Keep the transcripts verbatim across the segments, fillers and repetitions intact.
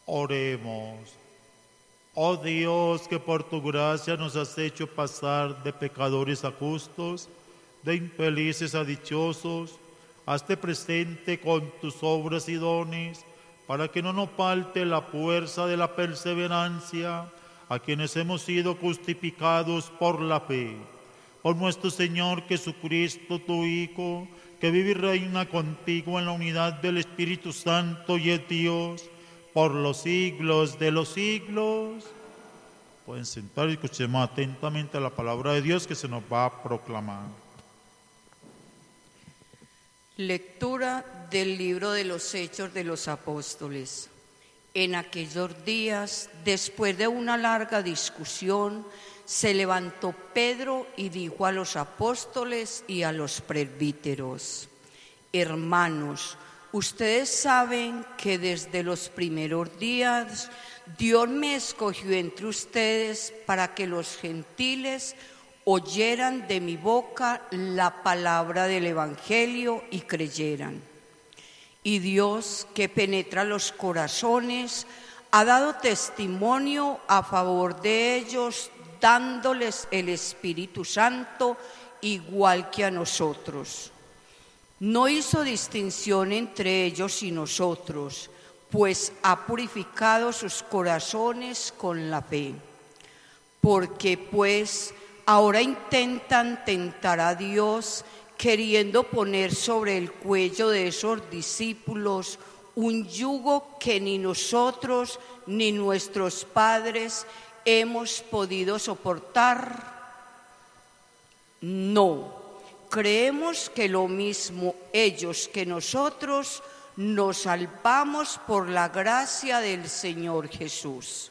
Oremos. Oh Dios, que por tu gracia nos has hecho pasar de pecadores a justos, de infelices a dichosos, hazte presente con tus obras y dones, para que no nos falte la fuerza de la perseverancia, a quienes hemos sido justificados por la fe. Por nuestro Señor Jesucristo, tu Hijo, que vive y reina contigo en la unidad del Espíritu Santo y es Dios, por los siglos de los siglos. Pueden sentar y escuchemos atentamente la palabra de Dios que se nos va a proclamar. Lectura del libro de los Hechos de los Apóstoles. En aquellos días, después de una larga discusión, se levantó Pedro y dijo a los apóstoles y a los presbíteros: Hermanos, ustedes saben que desde los primeros días Dios me escogió entre ustedes para que los gentiles oyeran de mi boca la palabra del Evangelio y creyeran. Y Dios, que penetra los corazones, ha dado testimonio a favor de ellos, dándoles el Espíritu Santo igual que a nosotros. No hizo distinción entre ellos y nosotros, pues ha purificado sus corazones con la fe. Porque pues ahora intentan tentar a Dios, queriendo poner sobre el cuello de esos discípulos un yugo que ni nosotros ni nuestros padres hemos podido soportar. No. Creemos que lo mismo ellos que nosotros nos salvamos por la gracia del Señor Jesús.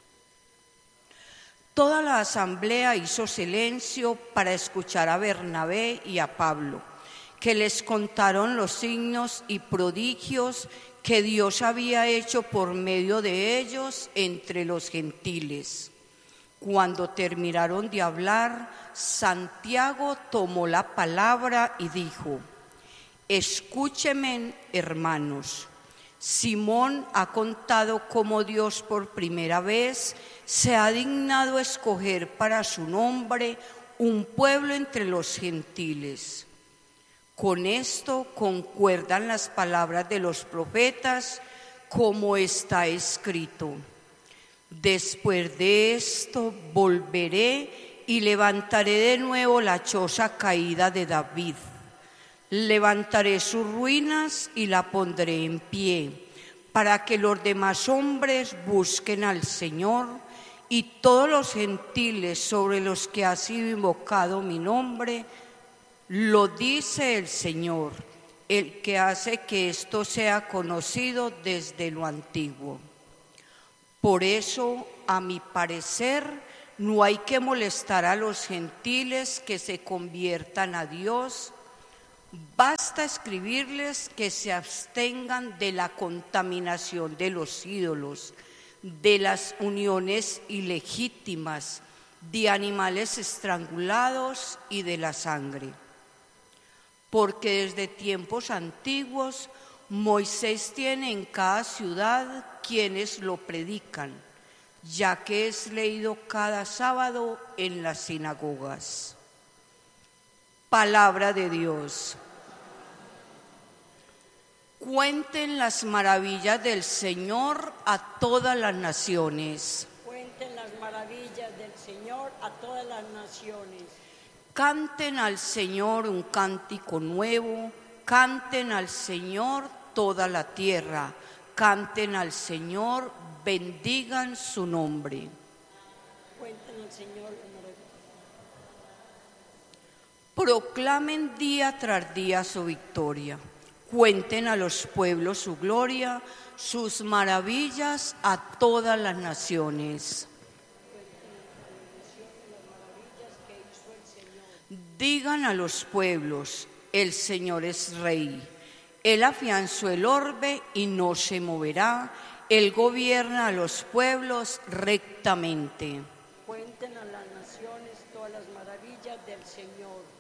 Toda la asamblea hizo silencio para escuchar a Bernabé y a Pablo, que les contaron los signos y prodigios que Dios había hecho por medio de ellos entre los gentiles. Cuando terminaron de hablar, Santiago tomó la palabra y dijo: Escúchenme, hermanos. Simón ha contado cómo Dios por primera vez se ha dignado escoger para su nombre un pueblo entre los gentiles. Con esto concuerdan las palabras de los profetas, como está escrito: Después de esto volveré y levantaré de nuevo la choza caída de David. Levantaré sus ruinas y la pondré en pie, para que los demás hombres busquen al Señor, y todos los gentiles sobre los que ha sido invocado mi nombre, lo dice el Señor, el que hace que esto sea conocido desde lo antiguo. Por eso, a mi parecer, no hay que molestar a los gentiles que se conviertan a Dios. Basta escribirles que se abstengan de la contaminación de los ídolos, de las uniones ilegítimas, de animales estrangulados y de la sangre. Porque desde tiempos antiguos Moisés tiene en cada ciudad quienes lo predican, ya que es leído cada sábado en las sinagogas. Palabra de Dios. Cuenten las maravillas del Señor a todas las naciones. Cuenten las maravillas del Señor a todas las naciones. Canten al Señor un cántico nuevo, canten al Señor toda la tierra, canten al Señor, bendigan su nombre. Cuenten al Señor las maravillas. Proclamen día tras día su victoria. Cuenten a los pueblos su gloria, sus maravillas a todas las naciones. Digan a los pueblos: el Señor es Rey. Él afianzó el orbe y no se moverá. Él gobierna a los pueblos rectamente. Cuenten a las naciones todas las maravillas del Señor.